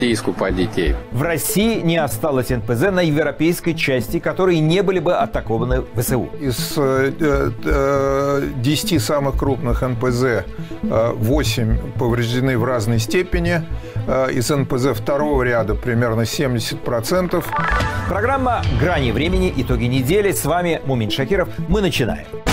искупать детей. В России не осталось НПЗ на европейской части, которые не были бы атакованы ВСУ. Из 10 самых крупных НПЗ 8 повреждены в разной степени. Из НПЗ второго ряда примерно 70%. Программа «Грани времени. Итоги недели». С вами Мумин Шакиров. Мы начинаем.